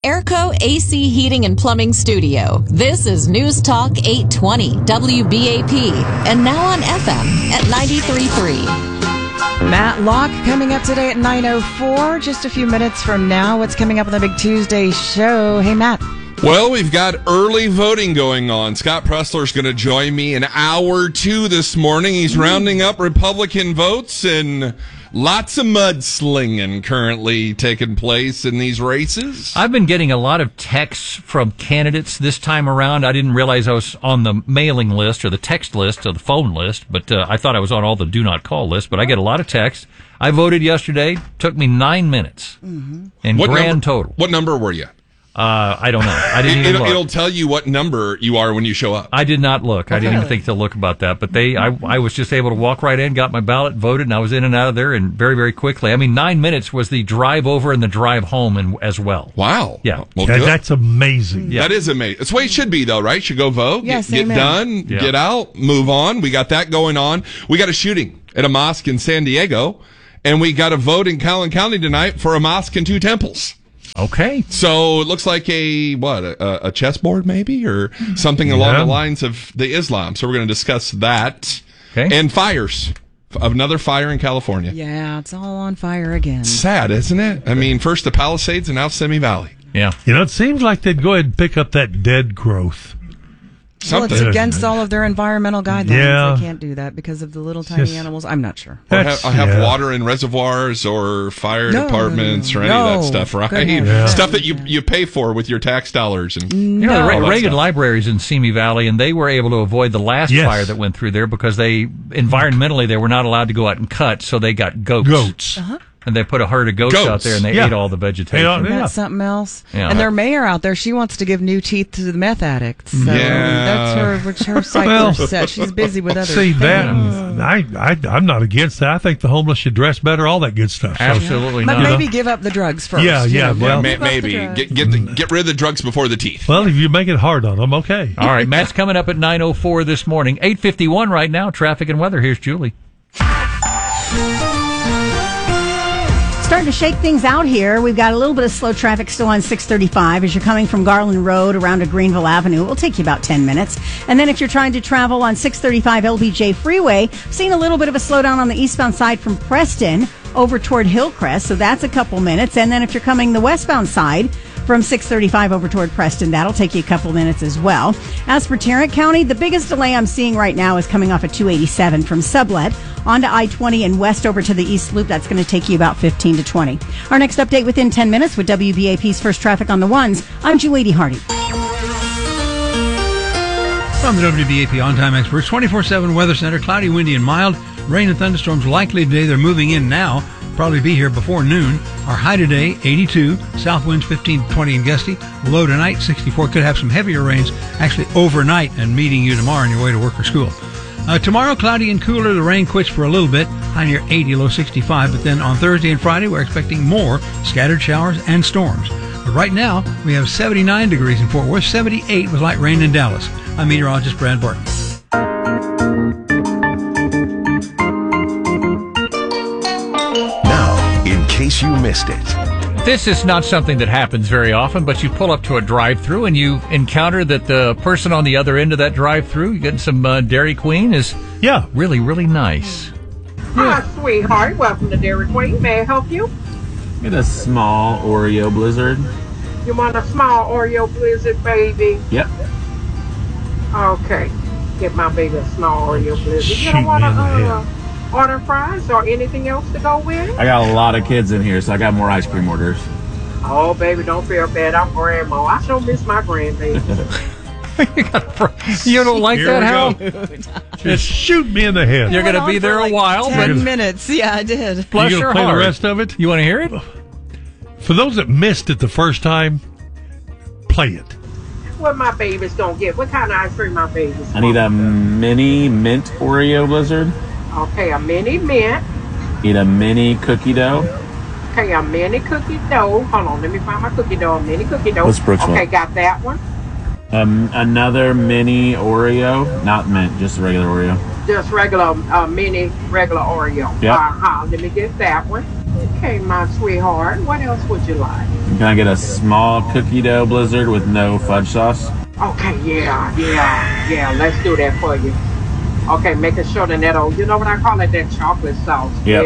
Airco AC Heating and Plumbing Studio. This is News Talk 820 WBAP and now on FM at 93.3. Matt Locke coming up today at 9:04. Just a few minutes from now. What's coming up on the Big Tuesday show? Hey, Matt. Well, we've got early voting going on. Scott Pressler's going to join me in hour 2 this morning. He's rounding up Republican votes, and lots of mudslinging currently taking place in these races. I've been getting a lot of texts from candidates this time around. I didn't realize I was on the mailing list or the text list or the phone list, but I thought I was on all the do not call lists, but I get a lot of texts. I voted yesterday. Took me 9 minutes in grand total. What number were you? I don't know. I didn't even look. It'll tell you what number you are when you show up. I did not look. I didn't even think to look about that. But I was just able to walk right in, got my ballot, voted, and I was in and out of there and very, very quickly. I mean, 9 minutes was the drive over and the drive home as well. Wow. Yeah. Well, that's amazing. Yeah. That is amazing. That's the way it should be, though, right? You should go vote, Yes, get done, get out, move on. We got that going on. We got a shooting at a mosque in San Diego, and we got a vote in Calhoun County tonight for a mosque and 2 temples. Okay. So it looks like a chessboard maybe, or something along the lines of the Islam. So we're going to discuss that. Okay. And fires. Another fire in California. Yeah, it's all on fire again. Sad, isn't it? I mean, first the Palisades and now Simi Valley. Yeah. You know, it seems like they'd go ahead and pick up that dead growth. Well, it's against all of their environmental guidelines. Yeah. They can't do that because of the little tiny animals. I'm not sure. Or have water in reservoirs or fire departments or any of that stuff, right? Yeah. Stuff that you pay for with your tax dollars. And the Reagan Library's in Simi Valley, and they were able to avoid the last fire that went through there because environmentally they were not allowed to go out and cut, so they got goats. And they put a herd of goats out there, and they ate all the vegetation. That's something else. Yeah. And their mayor out there, she wants to give new teeth to the meth addicts. So that's her sight set. She's busy with other things. I'm not against that. I think the homeless should dress better, all that good stuff. Absolutely not. But maybe give up the drugs first. Well, maybe get rid of the drugs before the teeth. Well, if you make it hard on them, okay. All right, Matt's coming up at 9:04 this morning. 8:51 right now. Traffic and weather. Here's Julie. Starting to shake things out here. We've got a little bit of slow traffic still on 635 as you're coming from Garland Road around to Greenville Avenue. It will take you about 10 minutes. And then if you're trying to travel on 635 LBJ Freeway, seeing a little bit of a slowdown on the eastbound side from Preston over toward Hillcrest. So that's a couple minutes. And then if you're coming the westbound side from 635 over toward Preston, that'll take you a couple minutes as well. As for Tarrant County, the biggest delay I'm seeing right now is coming off at 287 from Sublet onto I-20 and west over to the East Loop. That's going to take you about 15 to 20. Our next update within 10 minutes with WBAP's First Traffic on the Ones. I'm Julie Hardy. From the WBAP On-Time Experts, 24/7 Weather Center, cloudy, windy, and mild. Rain and thunderstorms likely today. They're moving in now. Probably be here before noon. Our high today, 82. South winds 15 to 20 and gusty. Low tonight, 64. Could have some heavier rains actually overnight and meeting you tomorrow on your way to work or school. Tomorrow, cloudy and cooler. The rain quits for a little bit. High near 80, low 65. But then on Thursday and Friday, we're expecting more scattered showers and storms. But right now, we have 79 degrees in Fort Worth, 78 with light rain in Dallas. I'm meteorologist Brad Barton. In case you missed it. This is not something that happens very often, but you pull up to a drive-thru and you encounter that the person on the other end of that drive-thru, you getting some Dairy Queen, is really, really nice. Hi, sweetheart. Welcome to Dairy Queen. May I help you? Get a small Oreo Blizzard. You want a small Oreo Blizzard, baby? Yep. Okay. Get my baby a small Oreo Blizzard. You don't want to order fries or anything else to go with? I got a lot of kids in here, so I got more ice cream orders. Oh, baby, don't feel bad. I'm grandma. I sure miss my grandbaby. You don't like that, Hal? Just shoot me in the head. You're going to be there a while. 10 minutes. Yeah, I did. Bless you your play heart. The rest of it? You want to hear it? For those that missed it the first time, play it. What my baby's going to get? What kind of ice cream my baby's I need a mini mint Oreo Blizzard. Okay, a mini mint. Need a mini cookie dough. Okay, a mini cookie dough. Hold on, let me find my cookie dough. A mini cookie dough. What's Brooks Okay, want? got that one. Another mini Oreo. Not mint, just a regular Oreo. Just regular, mini regular Oreo. Yep. Let me get that one. Okay, my sweetheart. What else would you like? Can I get a small cookie dough blizzard with no fudge sauce? Okay, yeah. Let's do that for you. Okay, making sure that old, you know what I call it, that chocolate sauce. Yep.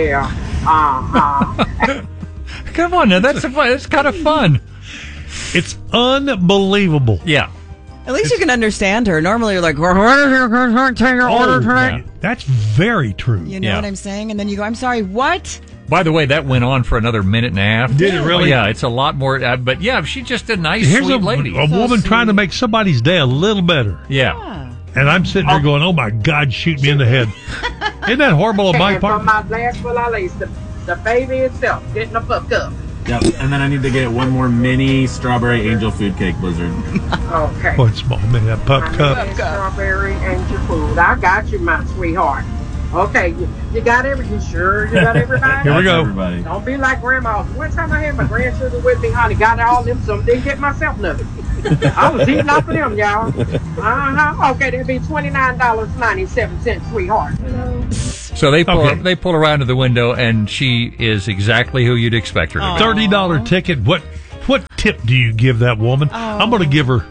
Yeah. Come on now, that's kind of fun. It's unbelievable. Yeah. At least you can understand her. Normally you're like, what is your order tonight? That's very true. You know what I'm saying? And then you go, I'm sorry, what? By the way, that went on for another minute and a half. Did it really? Yeah, it's a lot more. But yeah, she's just a nice, Here's sweet lady. a woman trying to make somebody's day a little better. Yeah. And I'm sitting there going, oh my God, shoot me in the head. Isn't that horrible on my And part? for my glass full of lace, the baby itself getting the fuck up. Yep. And then I need to get one more mini strawberry angel food cake blizzard. Okay. One small minute, that pup cup. Strawberry angel food. I got you, my sweetheart. Okay, you got you sure you got everybody? Here we go. Everybody. Don't be like grandma. One time I had my grandchildren with me, honey, got all them some, didn't get myself nothing. I was eating off of them, y'all. Okay, that'd be $29.97, sweetheart. So they pull her around to the window, and she is exactly who you'd expect her to be. $30 ticket. What tip do you give that woman? I'm going to give her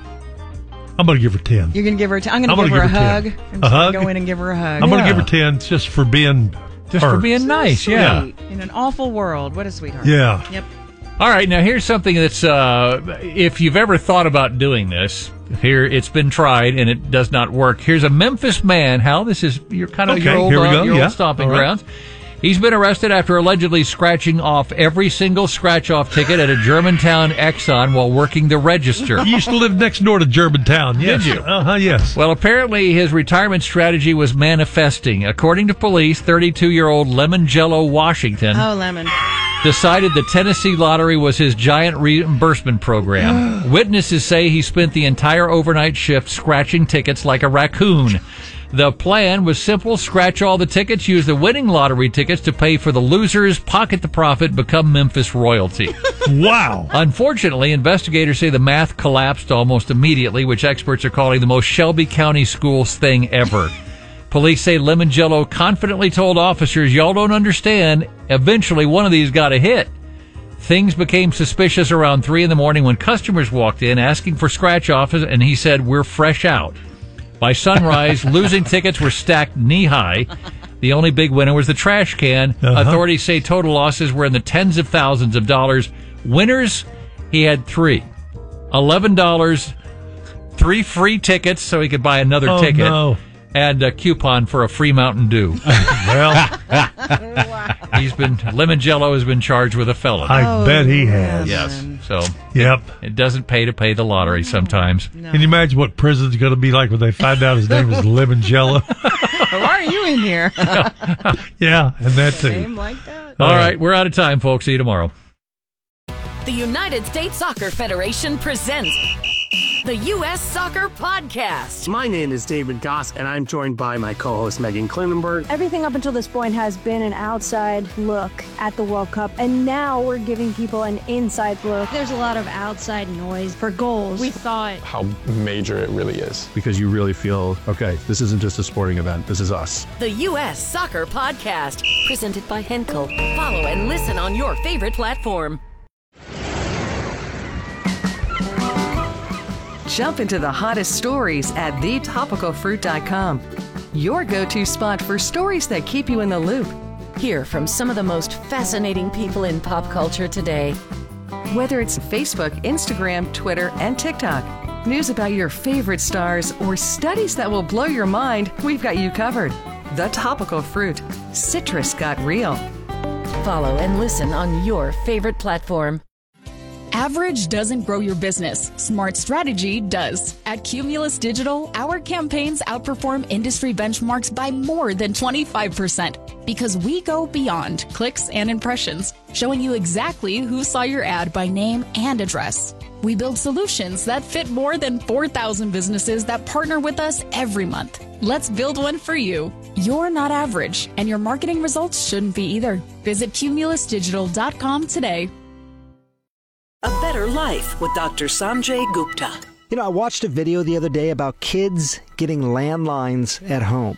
10. You're going to give her I'm going to give her a hug. I'm just going to go in and give her a hug. I'm going to give her 10 just for being for being nice, yeah. In an awful world. What a sweetheart. Yeah. Yep. All right, now here's something that's, if you've ever thought about doing this, here it's been tried and it does not work. Here's a Memphis man, Hal. This is your old stomping grounds. He's been arrested after allegedly scratching off every single scratch-off ticket at a Germantown Exxon while working the register. You used to live next door to Germantown, yes. Did you? Yes. Well, apparently his retirement strategy was manifesting. According to police, 32-year-old Lemon Jello Washington decided the Tennessee Lottery was his giant reimbursement program. Witnesses say he spent the entire overnight shift scratching tickets like a raccoon. The plan was simple: scratch all the tickets, use the winning lottery tickets to pay for the losers, pocket the profit, become Memphis royalty. Wow. Unfortunately, investigators say the math collapsed almost immediately, which experts are calling the most Shelby County schools thing ever. Police say Lemon Jello confidently told officers, y'all don't understand, eventually one of these got a hit. Things became suspicious around 3 a.m. when customers walked in asking for scratch-offs, and he said, we're fresh out. By sunrise, losing tickets were stacked knee-high. The only big winner was the trash can. Authorities say total losses were in the tens of thousands of dollars. Winners, he had 3. $11, 3 free tickets so he could buy another ticket. No. And a coupon for a free Mountain Dew. Well, Lemon Jello has been charged with a felony. I bet he has. Yes. So, yep. It doesn't pay to pay the lottery sometimes. No. Can you imagine what prison's going to be like when they find out his name is Lemon Jello? Why are you in here? Yeah, and that too. Name like that. All right, we're out of time, folks. See you tomorrow. The United States Soccer Federation presents the U.S. Soccer Podcast. My name is David Goss, and I'm joined by my co-host Megan Klinenberg. Everything up until this point has been an outside look at the World Cup, and now we're giving people an inside look. There's a lot of outside noise for goals. We thought how major it really is. Because you really feel, okay, this isn't just a sporting event, this is us. The U.S. Soccer Podcast, presented by Henkel. Follow and listen on your favorite platform. Jump into the hottest stories at thetopicalfruit.com. Your go-to spot for stories that keep you in the loop. Hear from some of the most fascinating people in pop culture today. Whether it's Facebook, Instagram, Twitter, and TikTok, news about your favorite stars, or studies that will blow your mind, we've got you covered. The Topical Fruit. Citrus got real. Follow and listen on your favorite platform. Average doesn't grow your business. Smart strategy does. At Cumulus Digital, our campaigns outperform industry benchmarks by more than 25% because we go beyond clicks and impressions, showing you exactly who saw your ad by name and address. We build solutions that fit more than 4,000 businesses that partner with us every month. Let's build one for you. You're not average, and your marketing results shouldn't be either. Visit cumulusdigital.com today. A Better Life with Dr. Sanjay Gupta. You know, I watched a video the other day about kids getting landlines at home.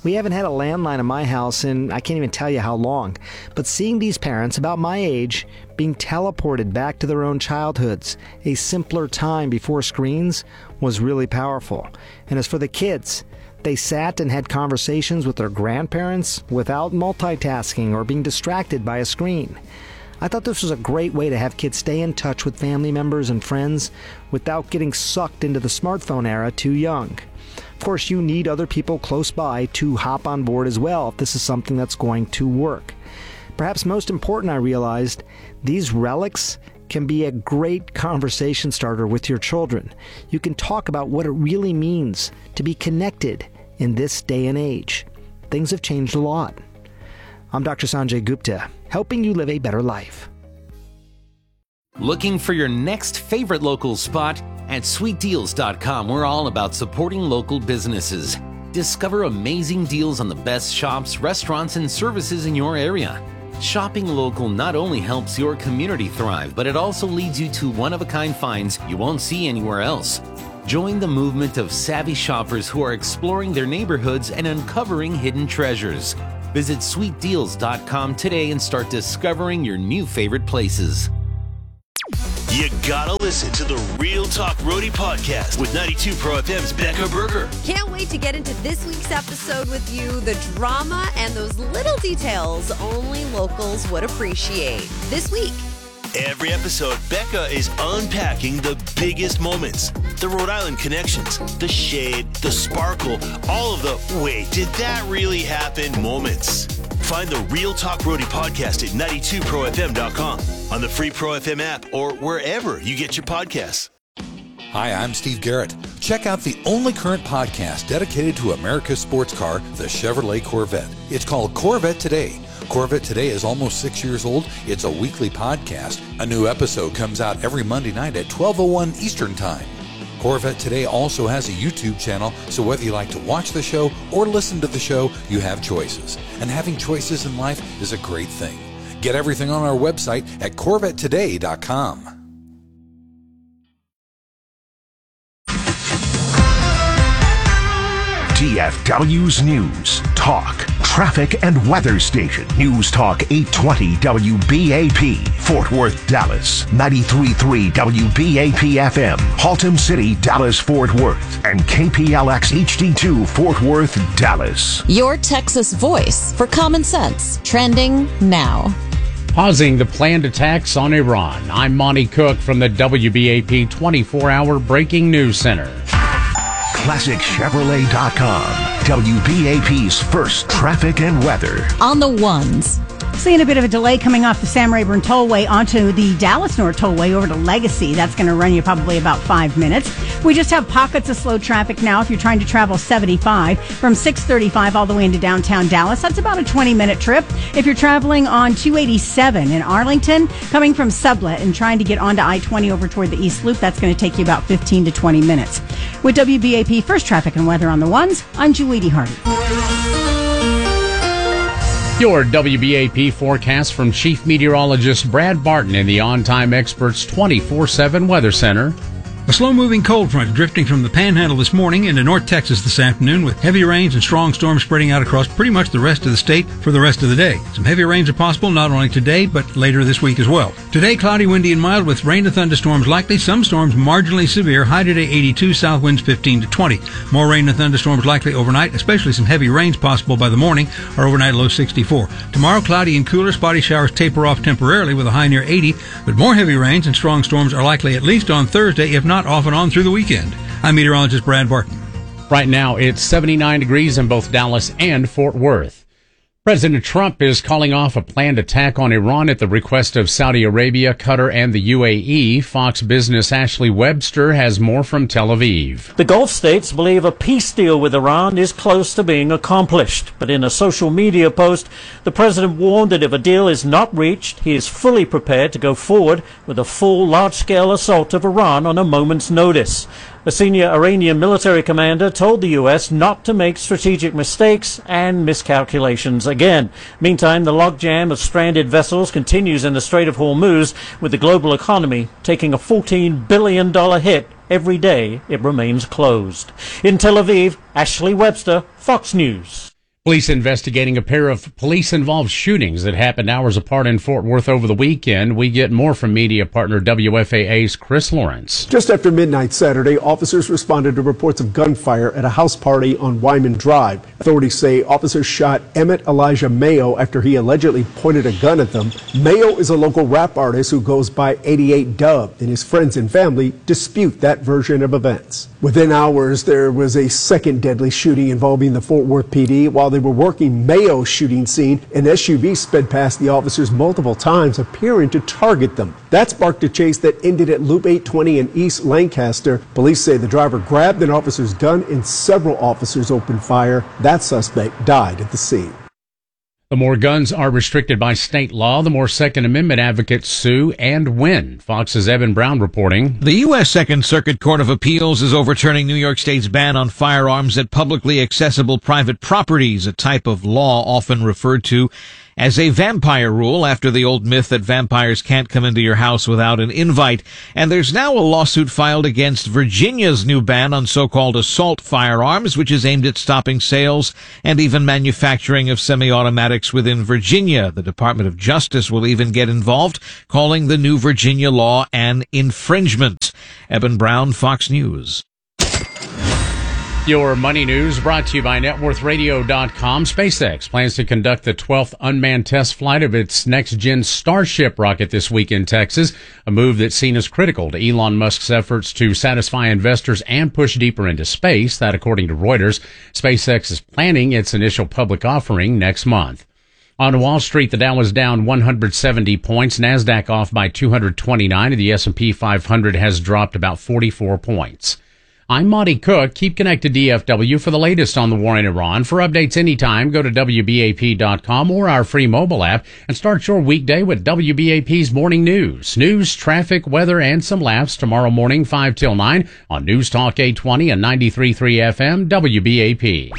We haven't had a landline in my house in I can't even tell you how long. But seeing these parents about my age being teleported back to their own childhoods, a simpler time before screens, was really powerful. And as for the kids, they sat and had conversations with their grandparents without multitasking or being distracted by a screen. I thought this was a great way to have kids stay in touch with family members and friends without getting sucked into the smartphone era too young. Of course, you need other people close by to hop on board as well if this is something that's going to work. Perhaps most important, I realized, these relics can be a great conversation starter with your children. You can talk about what it really means to be connected in this day and age. Things have changed a lot. I'm Dr. Sanjay Gupta, helping you live a better life. Looking for your next favorite local spot? At sweetdeals.com, we're all about supporting local businesses. Discover amazing deals on the best shops, restaurants, and services in your area. Shopping local not only helps your community thrive, but it also leads you to one-of-a-kind finds you won't see anywhere else. Join the movement of savvy shoppers who are exploring their neighborhoods and uncovering hidden treasures. Visit sweetdeals.com today and start discovering your new favorite places. You gotta listen to the Real Talk Roadie podcast with 92 Pro FM's Becca Berger. Can't wait to get into this week's episode with you. The drama and those little details only locals would appreciate. This week. Every episode, Becca is unpacking the biggest moments. The Rhode Island connections, the shade, the sparkle, all of the wait, did that really happen moments. Find the Real Talk Roadie podcast at 92profm.com, on the free Pro FM app, or wherever you get your podcasts. Hi, I'm Steve Garrett. Check out the only current podcast dedicated to America's sports car, the Chevrolet Corvette. It's called Corvette Today. Corvette Today is almost 6 years old. It's a weekly podcast. A new episode comes out every Monday night at 12:01 Eastern Time. Corvette Today also has a YouTube channel, so whether you like to watch the show or listen to the show, you have choices. And having choices in life is a great thing. Get everything on our website at CorvetteToday.com. DFW's News, Talk, Traffic and Weather Station. News Talk 820 WBAP, Fort Worth, Dallas. 93.3 WBAP FM, Haltom City, Dallas, Fort Worth. And KPLX HD2, Fort Worth, Dallas. Your Texas voice for common sense. Trending now. Pausing the planned attacks on Iran. I'm Monty Cook from the WBAP 24-hour Breaking News Center. ClassicChevrolet.com, WBAP's first traffic and weather. On the ones. Seeing a bit of a delay coming off the Sam Rayburn Tollway onto the Dallas North Tollway over to Legacy. That's going to run you probably about 5 minutes. We just have pockets of slow traffic now if you're trying to travel 75 from 635 all the way into downtown Dallas. That's about a 20-minute trip. If you're traveling on 287 in Arlington, coming from Sublet and trying to get onto I-20 over toward the East Loop, that's going to take you about 15 to 20 minutes. With WBAP First Traffic and Weather on the Ones, I'm Julie Hardy. Your WBAP forecast from Chief Meteorologist Brad Barton in the On Time Experts 24/7 Weather Center. A slow-moving cold front drifting from the Panhandle this morning into North Texas this afternoon, with heavy rains and strong storms spreading out across pretty much the rest of the state for the rest of the day. Some heavy rains are possible not only today, but later this week as well. Today, cloudy, windy, and mild with rain and thunderstorms likely. Some storms marginally severe. High today 82, south winds 15 to 20. More rain and thunderstorms likely overnight, especially some heavy rains possible by the morning. Our overnight low 64. Tomorrow, cloudy and cooler. Spotty showers taper off temporarily with a high near 80, but more heavy rains and strong storms are likely at least on Thursday, if not off and on through the weekend. I'm meteorologist Brad Barton. Right now, it's 79 degrees in both Dallas and Fort Worth. President Trump is calling off a planned attack on Iran at the request of Saudi Arabia, Qatar, and the UAE. Fox Business' Ashley Webster has more from Tel Aviv. The Gulf states believe a peace deal with Iran is close to being accomplished. But in a social media post, the president warned that if a deal is not reached, he is fully prepared to go forward with a full large-scale assault of Iran on a moment's notice. A senior Iranian military commander told the U.S. not to make strategic mistakes and miscalculations again. Meantime, the logjam of stranded vessels continues in the Strait of Hormuz, with the global economy taking a $14 billion hit every day it remains closed. In Tel Aviv, Ashley Webster, Fox News. Police investigating a pair of police-involved shootings that happened hours apart in Fort Worth over the weekend. We get more from media partner WFAA's Chris Lawrence. Just after midnight Saturday, officers responded to reports of gunfire at a house party on Wyman Drive. Authorities say officers shot Emmett Elijah Mayo after he allegedly pointed a gun at them. Mayo is a local rap artist who goes by 88 Dub, and his friends and family dispute that version of events. Within hours, there was a second deadly shooting involving the Fort Worth PD. While they were working Mayo's shooting scene, an SUV sped past the officers multiple times, appearing to target them. That sparked a chase that ended at Loop 820 in East Lancaster. Police say the driver grabbed an officer's gun and several officers opened fire. That suspect died at the scene. The more guns are restricted by state law, the more Second Amendment advocates sue and win. Fox's Evan Brown reporting. The U.S. Second Circuit Court of Appeals is overturning New York State's ban on firearms at publicly accessible private properties, a type of law often referred to as a vampire rule after the old myth that vampires can't come into your house without an invite. And there's now a lawsuit filed against Virginia's new ban on so-called assault firearms, which is aimed at stopping sales and even manufacturing of semi-automatics within Virginia. The Department of Justice will even get involved, calling the new Virginia law an infringement. Eben Brown, Fox News. Your money news brought to you by NetworthRadio.com. SpaceX plans to conduct the 12th unmanned test flight of its next-gen Starship rocket this week in Texas, a move that's seen as critical to Elon Musk's efforts to satisfy investors and push deeper into space. That, according to Reuters, SpaceX is planning its initial public offering next month. On Wall Street, the Dow was down 170 points, NASDAQ off by 229, and the S&P 500 has dropped about 44 points. I'm Monty Cook. Keep connected to DFW for the latest on the war in Iran. For updates anytime, go to WBAP.com or our free mobile app and start your weekday with WBAP's Morning News. News, traffic, weather, and some laughs tomorrow morning 5 till 9 on News Talk 820 and 93.3 FM WBAP.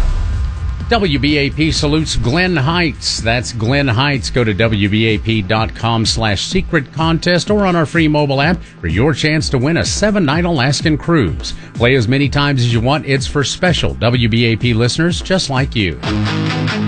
WBAP salutes Glen Heights. That's Glen Heights. Go to WBAP.com/secret contest or on our free mobile app for your chance to win a 7-night Alaskan cruise. Play as many times as you want. It's for special WBAP listeners just like you.